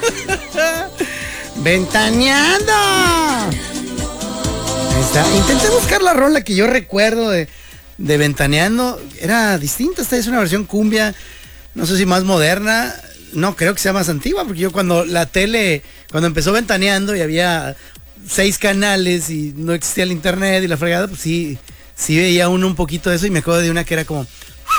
Ventaneando. Ahí está. Intenté buscar la rola que yo recuerdo de Ventaneando. Era distinta, esta es una versión cumbia, no sé si más moderna. No, creo que sea más antigua, porque yo cuando empezó Ventaneando y había 6 canales y no existía el internet y la fregada, pues sí veía uno un poquito de eso, y me acuerdo de una que era como...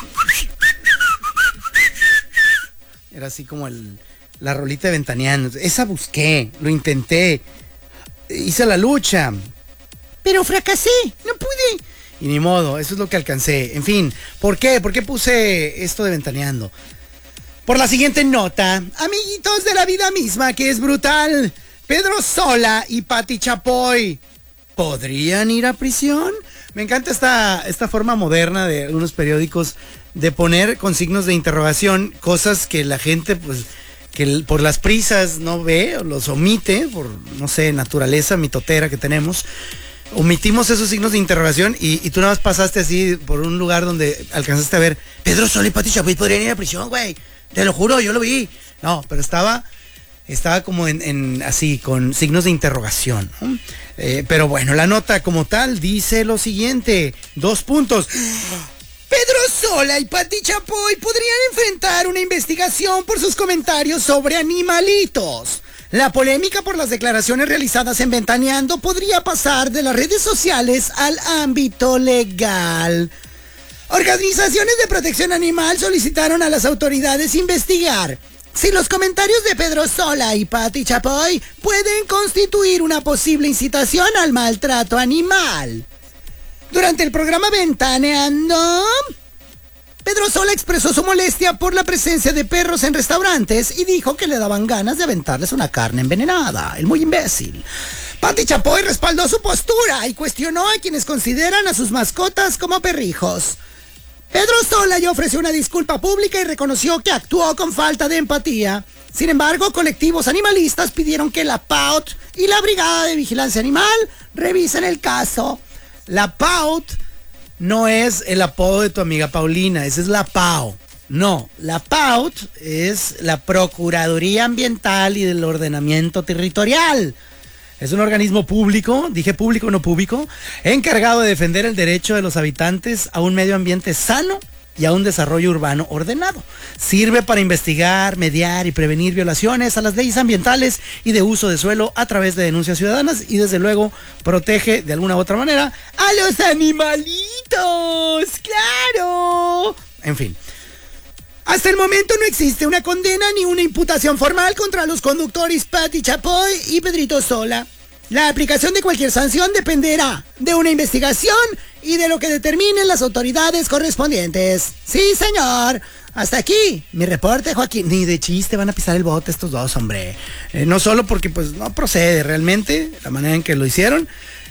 Era así como la rolita de Ventaneando. Esa busqué, lo intenté, hice la lucha, pero fracasé, no pude. Y ni modo, eso es lo que alcancé. En fin, ¿por qué? ¿Por qué puse esto de Ventaneando? Por la siguiente nota. Amiguitos de la vida misma, que es brutal. Pedro Sola y Pati Chapoy, ¿podrían ir a prisión? Me encanta esta forma moderna de algunos periódicos de poner con signos de interrogación cosas que la gente, pues, que por las prisas no ve o los omite, por, no sé, naturaleza mitotera que tenemos. Omitimos esos signos de interrogación y tú nada más pasaste así por un lugar donde alcanzaste a ver Pedro Sola y Pati Chapoy podrían ir a prisión, güey. Te lo juro, yo lo vi. No, pero estaba como en así, con signos de interrogación, ¿no? Pero bueno, la nota como tal dice lo siguiente, 2 puntos. Pedro Sola y Pati Chapoy podrían enfrentar una investigación por sus comentarios sobre animalitos. La polémica por las declaraciones realizadas en Ventaneando podría pasar de las redes sociales al ámbito legal. Organizaciones de protección animal solicitaron a las autoridades investigar si los comentarios de Pedro Sola y Pati Chapoy pueden constituir una posible incitación al maltrato animal. Durante el programa Ventaneando, Pedro Sola expresó su molestia por la presencia de perros en restaurantes y dijo que le daban ganas de aventarles una carne envenenada, el muy imbécil. Pati Chapoy respaldó su postura y cuestionó a quienes consideran a sus mascotas como perrijos. Pedro Sola ya ofreció una disculpa pública y reconoció que actuó con falta de empatía. Sin embargo, colectivos animalistas pidieron que la PAUT y la Brigada de Vigilancia Animal revisen el caso. La PAUT no es el apodo de tu amiga Paulina, esa es la PAO. No, la PAUT es la Procuraduría Ambiental y del Ordenamiento Territorial. Es un organismo público, dije público, no público, encargado de defender el derecho de los habitantes a un medio ambiente sano y a un desarrollo urbano ordenado. Sirve para investigar, mediar y prevenir violaciones a las leyes ambientales y de uso de suelo a través de denuncias ciudadanas, y desde luego protege de alguna u otra manera a los animalitos, ¡claro! En fin. Hasta el momento no existe una condena ni una imputación formal contra los conductores Pati Chapoy y Pedrito Sola. La aplicación de cualquier sanción dependerá de una investigación y de lo que determinen las autoridades correspondientes. Sí, señor. Hasta aquí mi reporte, Joaquín. Ni de chiste van a pisar el bote estos dos, hombre. No solo porque pues no procede realmente la manera en que lo hicieron.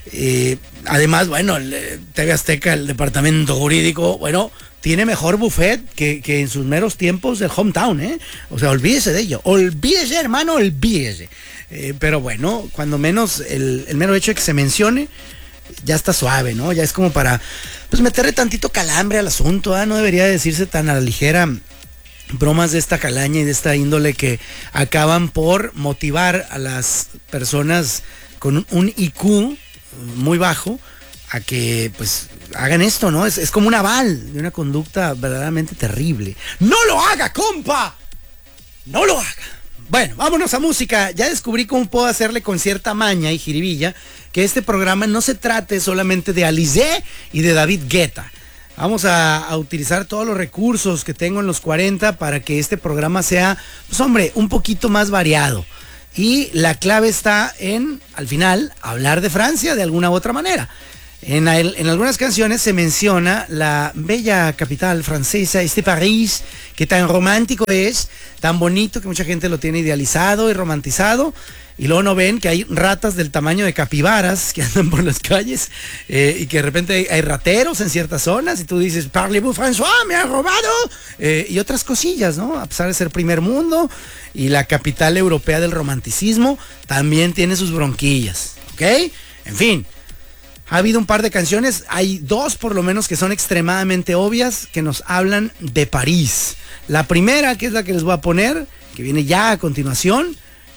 Además, bueno, el TV Azteca, el departamento jurídico, bueno, tiene mejor buffet que en sus meros tiempos del hometown, ¿eh? O sea, olvídese de ello. Olvídese, hermano, olvídese. Pero bueno, cuando menos el mero hecho de que se mencione, ya está suave, ¿no? Ya es como para, pues, meterle tantito calambre al asunto, ¿eh? No debería decirse tan a la ligera bromas de esta calaña y de esta índole que acaban por motivar a las personas con un IQ muy bajo a que pues hagan esto, ¿no? Es como un aval de una conducta verdaderamente terrible. ¡No lo haga, compa! ¡No lo haga! Bueno, vámonos a música. Ya descubrí cómo puedo hacerle con cierta maña y jiribilla que este programa no se trate solamente de Alizé y de David Guetta. Vamos a utilizar todos los recursos que tengo en los 40 para que este programa sea, pues hombre, un poquito más variado. Y la clave está en, al final, hablar de Francia de alguna u otra manera. En algunas canciones se menciona la bella capital francesa, este París, que tan romántico es, tan bonito que mucha gente lo tiene idealizado y romantizado. Y luego no ven que hay ratas del tamaño de capibaras que andan por las calles y que de repente hay rateros en ciertas zonas y tú dices, parlez-vous François, me han robado, y otras cosillas, ¿no? A pesar de ser primer mundo y la capital europea del romanticismo, también tiene sus bronquillas, ¿ok? En fin, ha habido un par de canciones, hay 2 por lo menos que son extremadamente obvias, que nos hablan de París. La primera, que es la que les voy a poner, que viene ya a continuación,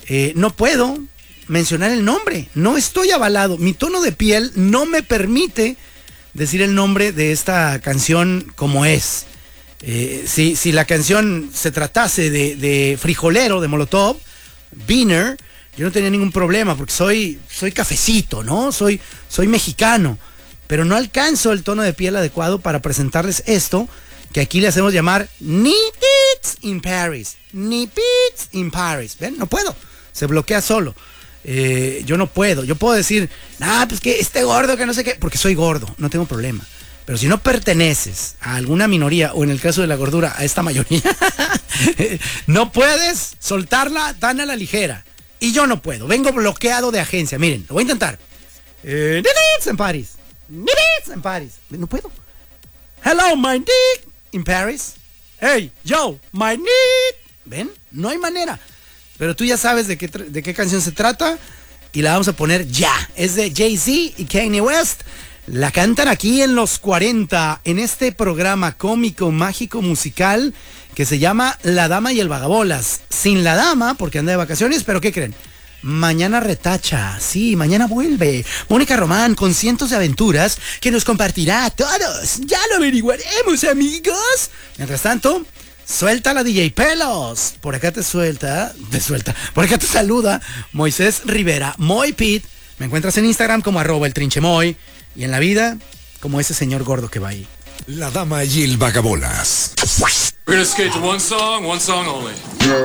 no puedo mencionar el nombre. No estoy avalado. Mi tono de piel no me permite decir el nombre de esta canción como es. Si la canción se tratase de Frijolero, de Molotov, Beaner, yo no tenía ningún problema porque soy cafecito, ¿no? Soy mexicano, pero no alcanzo el tono de piel adecuado para presentarles esto que aquí le hacemos llamar Nippets in Paris. Nippets in Paris. ¿Ven? No puedo. Se bloquea solo. Yo no puedo. Yo puedo decir, pues que este gordo que no sé qué, porque soy gordo, no tengo problema. Pero si no perteneces a alguna minoría, o en el caso de la gordura, a esta mayoría, no puedes soltarla tan a la ligera. Y yo no puedo. Vengo bloqueado de agencia. Miren, lo voy a intentar. Nippets in Paris. Nippets in Paris. No puedo. Hello, my dick in Paris. Hey, yo, my dick. ¿Ven? No hay manera. Pero tú ya sabes de qué canción se trata y la vamos a poner ya. Es de Jay-Z y Kanye West. La cantan aquí en los 40, en este programa cómico, mágico, musical que se llama La Dama y el Vagabolas. Sin la dama, porque anda de vacaciones, pero ¿qué creen? Mañana retacha, sí, mañana vuelve Mónica Román con cientos de aventuras que nos compartirá a todos. Ya lo averiguaremos, amigos. Mientras tanto, suelta la DJ Pelos. Por acá te suelta. Por acá te saluda Moisés Rivera, Moy Pit. Me encuentras en Instagram como @eltrinchemoy y en la vida como ese señor gordo que va ahí. La Dama y el Vagabolas. We're gonna skate to one song only.